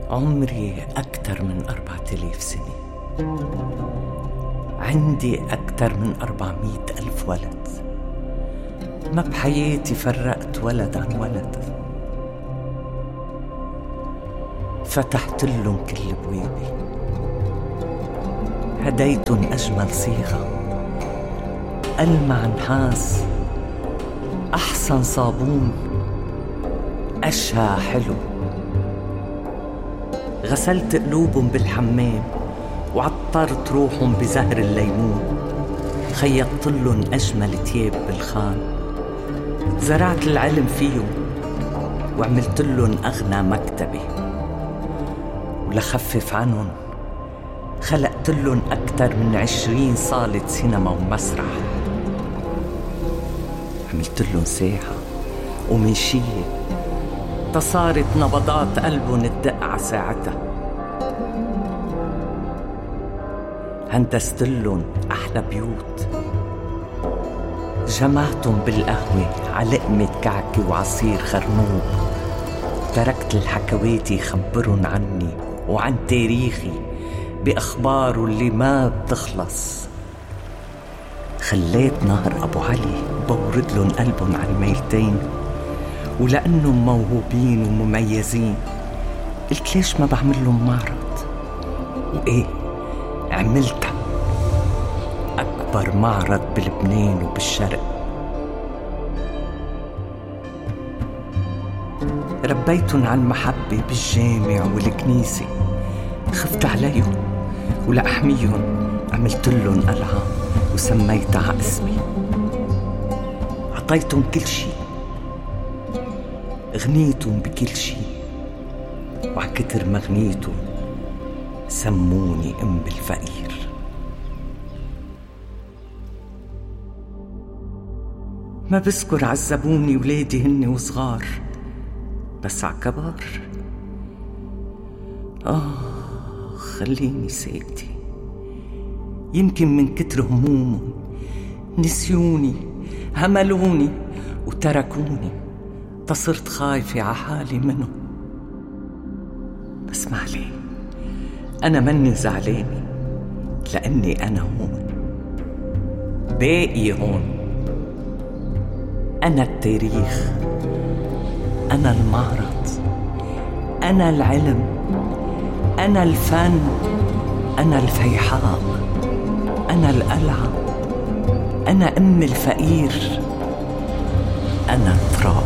عمري أكثر من 4000 سنة. عندي أكثر من 400,000 ولد. ما بحياتي فرقت ولد عن ولد. فتحت لهم كل بوابي، هديتن أجمل صيغة، ألمع نحاس، أحسن صابون، أشهى حلو. غسلت قلوبهم بالحمام وعطرت روحهم بزهر الليمون. خيطت لهم أجمل تياب بالخان، زرعت العلم فيهم وعملت لهم أغنى مكتبة. ولخفف عنهم خلقت لهم أكثر من 20 صالة سينما ومسرح. عملت لهم ساحة ومنشية تصارت نبضات قلبهم تدق على ساعتها. هندست لهم أحلى بيوت، جمعتهم بالقهوة على لقمة كعكة وعصير خرنوب. تركت الحكوات يخبرن عني وعن تاريخي بأخباره اللي ما بتخلص. خليت نهر أبو علي بورد لهم قلبهم على الميلتين، ولأنهم موهوبين ومميزين قلت ليش ما بعمل لهم معرض. وإيه عملتها، أكبر معرض بلبنان وبالشرق. ربيتن على المحبة بالجامع والكنيسة. خفت عليهم ولأحميهم عملت لهم قلعة وسميتها اسمي. عطيتهم كل شي، غنيتهم بكل شي، وعكتر ما غنيتهم سموني أم الفقير. ما بذكر عذبوني ولادي هن وصغار، بس عكبار خليني ساكتة. يمكن من كتر همومهم نسيوني، هملوني وتركوني، تصرت خايفة على حالي منهم. بس ما عليه، أنا مني زعلانة لأني أنا هون، باقي هون. أنا التاريخ، أنا المعرض، أنا العلم، أنا الفن، أنا الفيحاء، أنا القلعة، أنا أم الفقير، أنا التراب.